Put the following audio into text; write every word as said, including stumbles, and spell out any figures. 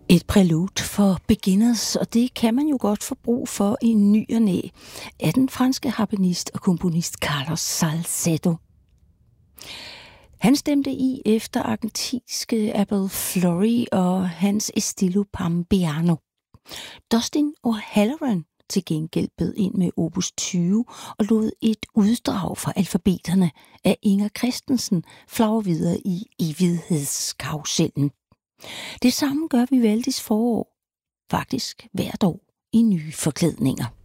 Et prælude for beginners, og det kan man jo godt få brug for i ny og næ, af den franske harpenist og komponist Carlos Salcedo. Han stemte i efter argentinske Abel Fleury og hans Estilo Pampeano. Dustin O'Halloran til gengæld bød ind med opus tyve og lod et uddrag fra alfabeterne af Inger Christensen flage videre i evighedskarusellen. Det samme gør Vivaldis forår, faktisk hvert år i nye forklædninger.